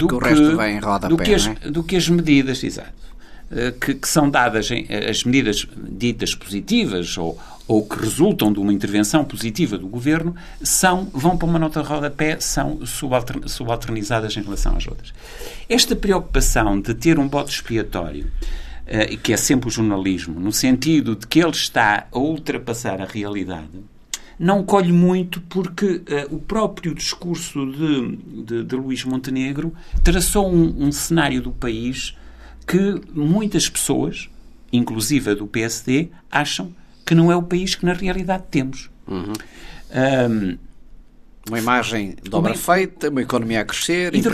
do que as medidas, exato, que são dadas, as medidas ditas positivas ou que resultam de uma intervenção positiva do Governo, vão para uma nota de rodapé, são subalternizadas em relação às outras. Esta preocupação de ter um bode expiatório, que é sempre o jornalismo, no sentido de que ele está a ultrapassar a realidade, não colhe muito porque o próprio discurso de Luís Montenegro traçou um cenário do país que muitas pessoas, inclusive a do PSD, acham que não é o país que na realidade temos. Uma imagem de obra feita, uma economia a crescer, e de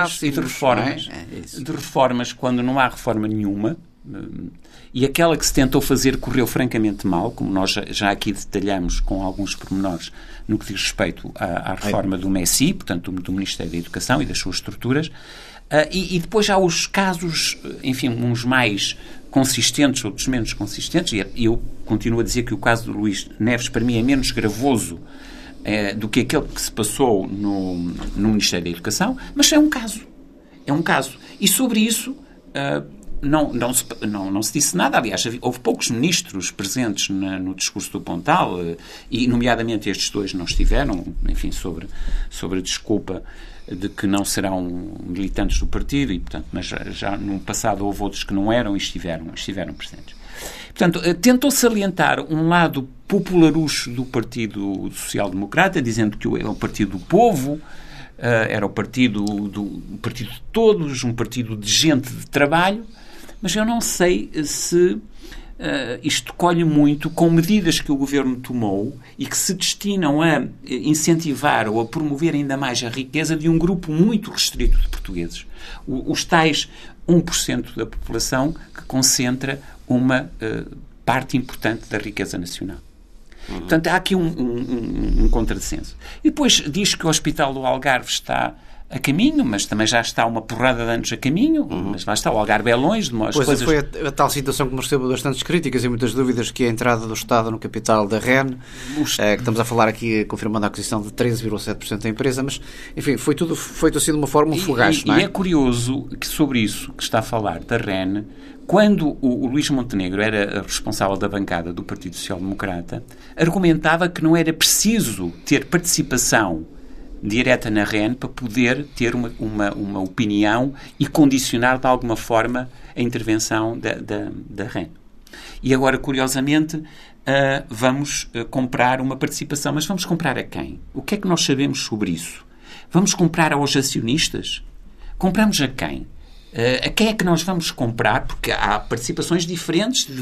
reformas quando não há reforma nenhuma. E aquela que se tentou fazer correu francamente mal, como nós já aqui detalhamos com alguns pormenores no que diz respeito à reforma do MESI, portanto do Ministério da Educação e das suas estruturas, e depois há os casos, enfim, uns mais consistentes, outros menos consistentes, e eu continuo a dizer que o caso do Luís Neves para mim é menos gravoso do que aquele que se passou no Ministério da Educação, mas é um caso. E sobre isso não se disse nada. Aliás, houve poucos ministros presentes no discurso do Pontal, e nomeadamente estes 2 não estiveram, enfim, sobre a desculpa de que não serão militantes do partido, e, portanto, mas já no passado houve outros que não eram e estiveram presentes. Portanto, tentou salientar um lado popularucho do Partido Social Democrata, dizendo que é o partido do povo, era o partido de todos, um partido de gente de trabalho, mas eu não sei se isto colhe muito com medidas que o Governo tomou e que se destinam a incentivar ou a promover ainda mais a riqueza de um grupo muito restrito de portugueses. Os tais 1% da população que concentra uma parte importante da riqueza nacional. Portanto, há aqui um contrassenso. E depois diz que o Hospital do Algarve está a caminho, mas também já está uma porrada de anos a caminho, mas lá está, o Algarve é longe de umas coisas... Foi a tal situação que me recebeu bastantes críticas e muitas dúvidas, que é a entrada do Estado no capital da REN, que estamos a falar aqui, confirmando a aquisição de 13,7% da empresa, mas, enfim, foi tudo feito assim de uma forma, um fogacho, não é? E é curioso que sobre isso que está a falar da REN, quando o Luís Montenegro era responsável da bancada do Partido Social Democrata, argumentava que não era preciso ter participação direta na REN para poder ter uma opinião e condicionar de alguma forma a intervenção da REN. E agora, curiosamente, vamos comprar uma participação. Mas vamos comprar a quem? O que é que nós sabemos sobre isso? Vamos comprar aos acionistas? Compramos a quem? A quem é que nós vamos comprar? Porque há participações diferentes de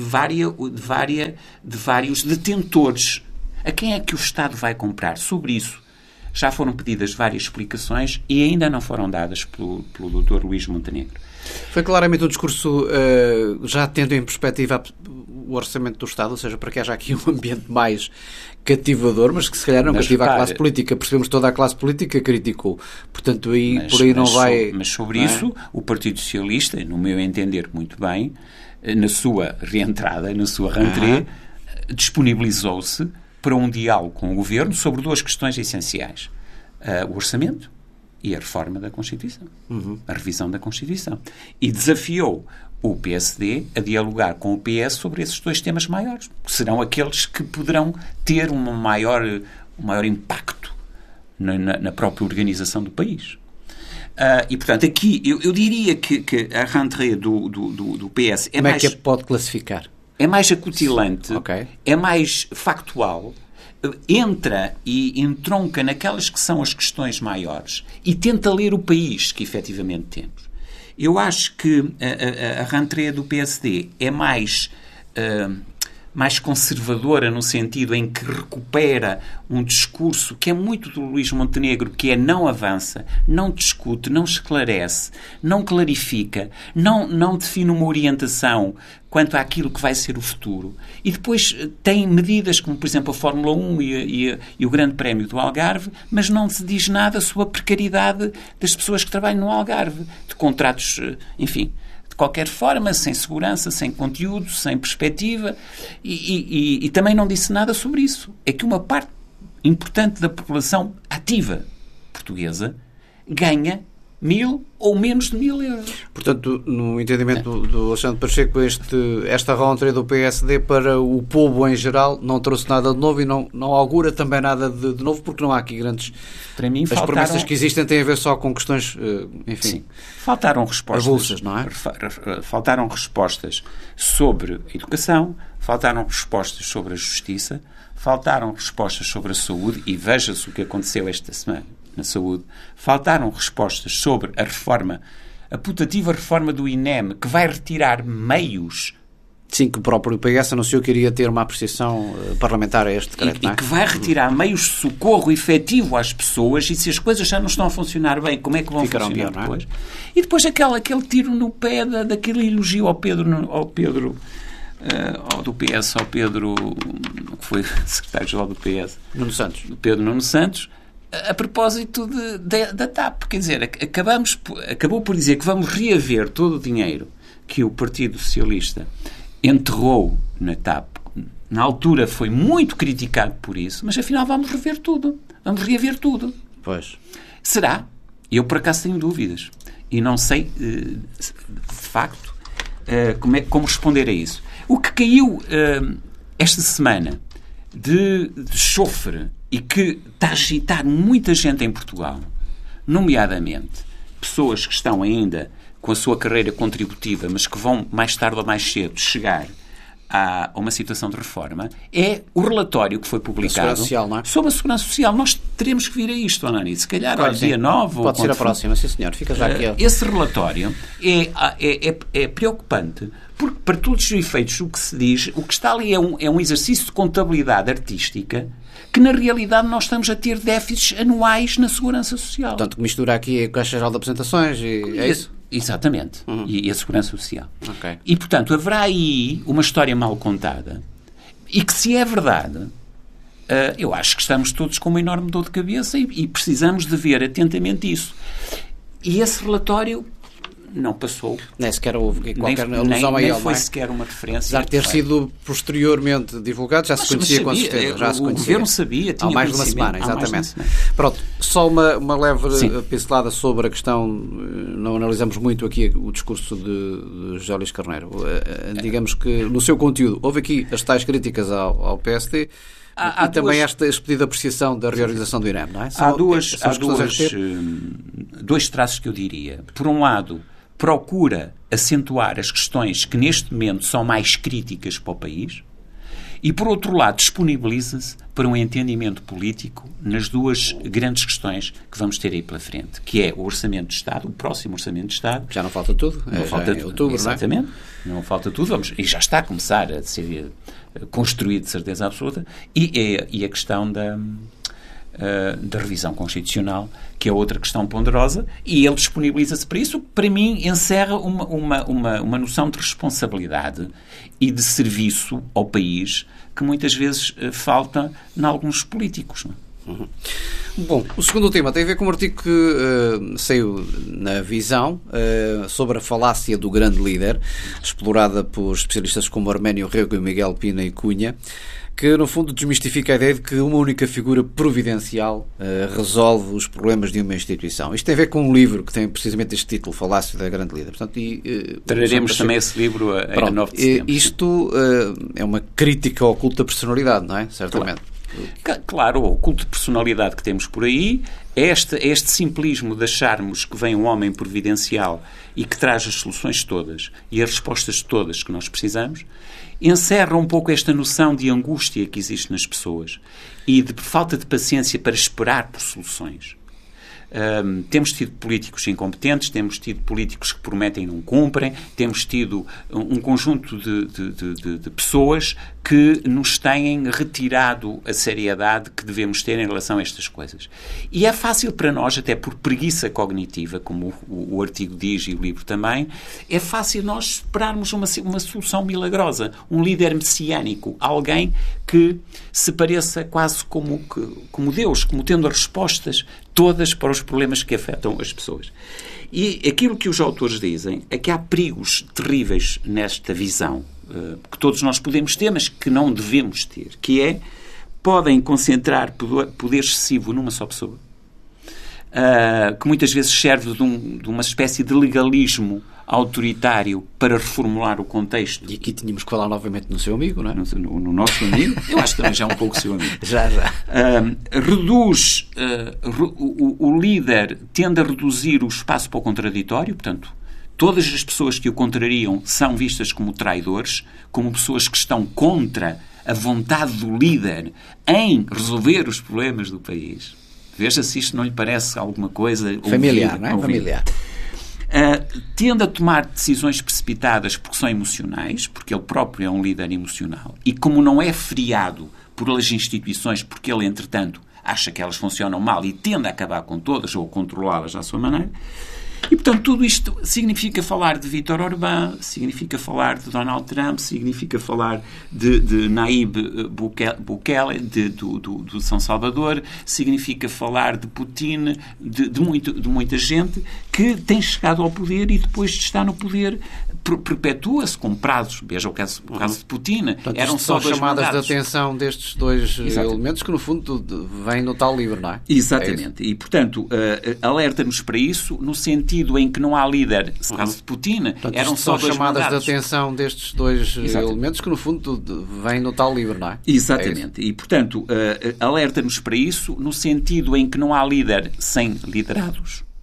vários detentores. A quem é que o Estado vai comprar? Sobre isso já foram pedidas várias explicações e ainda não foram dadas pelo Dr. Luís Montenegro. Foi claramente um discurso já tendo em perspectiva o orçamento do Estado, ou seja, para que haja aqui um ambiente mais cativador, mas que se calhar não cativa a classe política. Percebemos que toda a classe política criticou. Portanto, por aí não vai... Mas sobre isso, o Partido Socialista, no meu entender muito bem, na sua reentrada, na sua rentrée, disponibilizou-se para um diálogo com o Governo sobre duas questões essenciais. O orçamento e a reforma da Constituição. A revisão da Constituição. E desafiou o PSD a dialogar com o PS sobre esses dois temas maiores, que serão aqueles que poderão ter um maior impacto na própria organização do país. E, portanto, aqui eu diria que a rentrée do PS é Como mais... é que pode classificar? É mais acutilante, é mais factual, entra e entronca naquelas que são as questões maiores e tenta ler o país que efetivamente temos. Eu acho que a rentrée do PSD é mais conservadora no sentido em que recupera um discurso que é muito do Luís Montenegro, que é não avança, não discute, não esclarece, não clarifica, não define uma orientação quanto àquilo que vai ser o futuro. E depois tem medidas como, por exemplo, a Fórmula 1 e o Grande Prémio do Algarve, mas não se diz nada sobre a precariedade das pessoas que trabalham no Algarve, de contratos, enfim... de qualquer forma, sem segurança, sem conteúdo, sem perspectiva, e também não disse nada sobre isso. É que uma parte importante da população ativa portuguesa ganha 1.000 ou menos de 1.000 euros. Portanto, no entendimento do Alexandre Pacheco, esta rentrée do PSD para o povo em geral não trouxe nada de novo e não augura também nada de novo, porque não há aqui grandes... Para mim, as promessas que existem têm a ver só com questões, enfim... Sim. Faltaram respostas. Avulsas, não é? Faltaram respostas sobre a educação, faltaram respostas sobre a justiça, faltaram respostas sobre a saúde, e veja-se o que aconteceu esta semana na saúde. Faltaram respostas sobre a reforma, a putativa reforma do INEM, que vai retirar meios. Sim, que o próprio PS anunciou que iria ter uma apreciação parlamentar a este decreto, não é? E que vai retirar meios de socorro efetivo às pessoas, e se as coisas já não estão a funcionar bem, como é que vão funcionar melhor, depois? Não é? E depois aquele tiro no pé daquele elogio ao Pedro do PS, ao Pedro, que foi secretário-geral do PS. Pedro Nuno Santos, a propósito da TAP. Quer dizer, acabou por dizer que vamos reaver todo o dinheiro que o Partido Socialista enterrou na TAP. Na altura foi muito criticado por isso, mas afinal vamos rever tudo. Vamos reaver tudo. Pois. Será? Eu, por acaso, tenho dúvidas. E não sei, de facto, como responder a isso. O que caiu esta semana de chofre e que está a agitar muita gente em Portugal, nomeadamente pessoas que estão ainda com a sua carreira contributiva, mas que vão mais tarde ou mais cedo chegar a uma situação de reforma é o relatório que foi publicado social, não é? sobre a Segurança Social. Nós teremos que vir a isto, Ana Anitta. Se calhar, claro, dia 9... Pode ser a próxima, sim senhor. Fica já aqui. Esse relatório é preocupante, porque, para todos os efeitos, o que se diz, o que está ali é um exercício de contabilidade artística que, na realidade, nós estamos a ter déficits anuais na Segurança Social. Portanto, que mistura aqui a Caixa Geral de Apresentações e é isso? Exatamente. E a Segurança Social. Okay. E, portanto, haverá aí uma história mal contada e que, se é verdade, eu acho que estamos todos com uma enorme dor de cabeça e precisamos de ver atentamente isso. E esse relatório não passou. Nem sequer houve qualquer alusão a ele, nem foi sequer uma referência. Apesar de ter sido posteriormente divulgado, já se conhecia com certeza. Já se conhecia. O Governo sabia, tinha há mais de uma semana, exatamente. Pronto, só uma leve pincelada sobre a questão, não analisamos muito aqui o discurso de José Luís Carneiro. Digamos que no seu conteúdo houve aqui as tais críticas ao PSD, e também esta pedido de apreciação da reorganização do INEM, não é? Há dois traços que eu diria. Por um lado, procura acentuar as questões que neste momento são mais críticas para o país e, por outro lado, disponibiliza-se para um entendimento político nas duas grandes questões que vamos ter aí pela frente, que é o Orçamento de Estado, o próximo Orçamento de Estado. Já não falta tudo. Não falta tudo. Outubro, exatamente. Não falta tudo. E já está a começar a ser construído de certeza absoluta. E a questão da revisão constitucional, que é outra questão ponderosa, e ele disponibiliza-se para isso, que para mim encerra uma noção de responsabilidade e de serviço ao país que muitas vezes falta em alguns políticos. Não é? Uhum. Bom, o segundo tema tem a ver com um artigo que saiu na Visão sobre a falácia do grande líder, explorada por especialistas como Arménio Rego e Miguel Pina e Cunha, que no fundo desmistifica a ideia de que uma única figura providencial resolve os problemas de uma instituição. Isto tem a ver com um livro que tem precisamente este título, Falácia da Grande Líder. Portanto, traremos também esse livro a 9 de setembro. Isto é uma crítica ao culto da personalidade, não é? Certamente. Claro, o culto de personalidade que temos por aí é este simplismo de acharmos que vem um homem providencial e que traz as soluções todas e as respostas todas que nós precisamos, encerra um pouco esta noção de angústia que existe nas pessoas e de falta de paciência para esperar por soluções. Temos tido políticos incompetentes, temos tido políticos que prometem e não cumprem, temos tido um conjunto de pessoas que nos têm retirado a seriedade que devemos ter em relação a estas coisas. E é fácil para nós, até por preguiça cognitiva, como o artigo diz e o livro também, é fácil nós esperarmos uma solução milagrosa, um líder messiânico, alguém que se pareça quase como Deus, como tendo as respostas todas para os problemas que afetam as pessoas. E aquilo que os autores dizem é que há perigos terríveis nesta visão, que todos nós podemos ter, mas que não devemos ter, que é, podem concentrar poder excessivo numa só pessoa, que muitas vezes serve de uma espécie de legalismo autoritário para reformular o contexto. E aqui tínhamos que falar novamente no seu amigo, não é? No nosso amigo. Eu acho que também já é um pouco seu amigo. Já. Reduz, o líder tende a reduzir o espaço para o contraditório, portanto, todas as pessoas que o contrariam são vistas como traidores, como pessoas que estão contra a vontade do líder em resolver os problemas do país. Veja se isto não lhe parece alguma coisa... Familiar, não é? Familiar. Tende a tomar decisões precipitadas porque são emocionais, porque ele próprio é um líder emocional. E como não é friado pelas instituições, porque ele, entretanto, acha que elas funcionam mal e tende a acabar com todas ou controlá-las à sua maneira. E, portanto, tudo isto significa falar de Vítor Orbán, significa falar de Donald Trump, significa falar de Nayib Bukele, do São Salvador, significa falar de Putin, de muita gente que tem chegado ao poder e depois de estar no poder perpetua-se com prazos. Veja o caso de Putin. Portanto, eram só chamadas mandatos de atenção destes dois elementos que, no fundo, vêm no tal livro, não é? Exatamente. E, portanto, alerta-nos para isso no sentido em que não há líder. No caso de Putin, portanto, eram só dois chamadas mandatos. de atenção destes dois elementos que, no fundo, vêm no tal livro, não é? Exatamente. E, portanto, alerta-nos para isso no sentido em que não há líder sem liderados.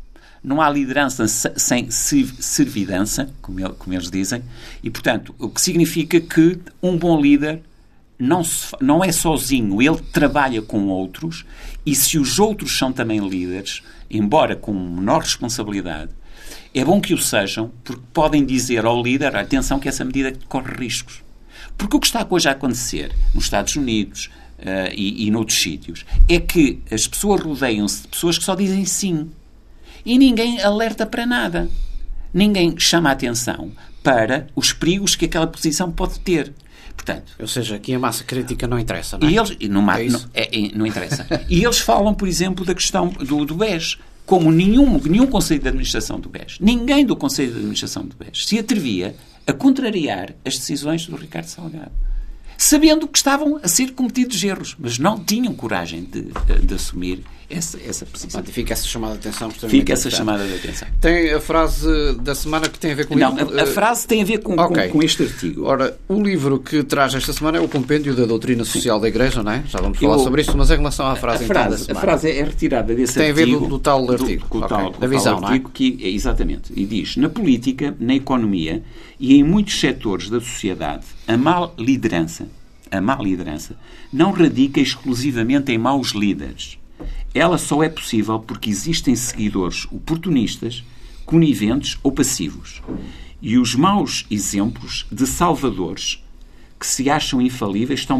não há liderança sem servidância, como eles dizem, e, portanto, o que significa que um bom líder não é sozinho, ele trabalha com outros, e se os outros são também líderes, embora com menor responsabilidade, é bom que o sejam, porque podem dizer ao líder, atenção que essa medida corre riscos. Porque o que está hoje a acontecer nos Estados Unidos e noutros sítios é que as pessoas rodeiam-se de pessoas que só dizem sim. E ninguém alerta para nada. Ninguém chama a atenção para os perigos que aquela posição pode ter. Portanto, ou seja, aqui a massa crítica não interessa, não é? E eles, não interessa. E eles falam, por exemplo, da questão do BES, como nenhum Conselho de Administração do BES, ninguém do Conselho de Administração do BES se atrevia a contrariar as decisões do Ricardo Salgado, sabendo que estavam a ser cometidos erros, mas não tinham coragem de assumir essa posição. Fica essa chamada de atenção. Fica essa chamada de atenção. Tem a frase da semana que tem a ver com isso? Não, a frase tem a ver com este artigo. Ora, o livro que traz esta semana é o Compêndio da Doutrina Social da Igreja, não é? Já vamos falar sobre isso, mas em relação à frase da semana. A frase é retirada desse artigo. Tem a ver do tal artigo. Da visão, não é? Exatamente. E diz, na política, na economia e em muitos setores da sociedade, a má liderança não radica exclusivamente em maus líderes. Ela só é possível porque existem seguidores oportunistas, coniventes ou passivos. E os maus exemplos de salvadores que se acham infalíveis estão